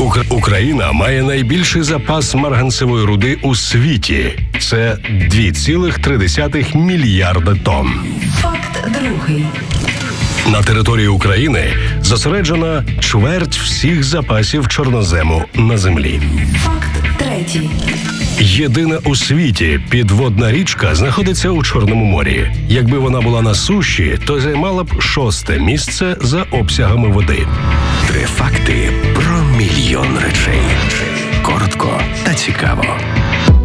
Україна має найбільший запас марганцевої руди у світі. Це 2,3 мільярда тонн. Факт другий. На території України зосереджена чверть всіх запасів чорнозему на землі. Факт третій. Єдина у світі підводна річка знаходиться у Чорному морі. Якби вона була на суші, то займала б 6-те місце за обсягами води. 3 факти про мільйон речей. Коротко та цікаво.